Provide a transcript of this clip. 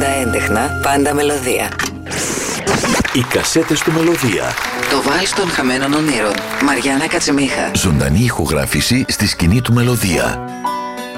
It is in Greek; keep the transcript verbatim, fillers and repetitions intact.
πάντα έντεχνα, πάντα μελωδία. Οι κασέτες του Μελωδία. Το βάλς των χαμένων ονείρων. Μαριάννα Κατσιμίχα. Ζωντανή ηχογράφηση στη σκηνή του Μελωδία.